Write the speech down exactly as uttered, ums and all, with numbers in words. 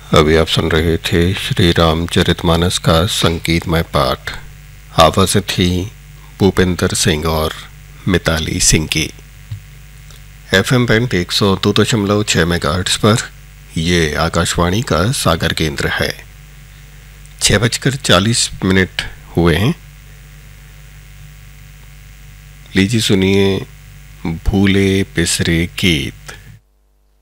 अभी आप सुन रहे थे श्री रामचरितमानस का संगीतमय पाठ। आवाज़ें थी भूपेंद्र सिंह और मिताली सिंह की। एफ एम बैंड एक सौ दो दशमलव छः मेगाहर्ट्ज़ पर ये आकाशवाणी का सागर केंद्र है। छः बजकर चालीस मिनट हुए हैं। लीजिए सुनिए भूले बिसरे गीत।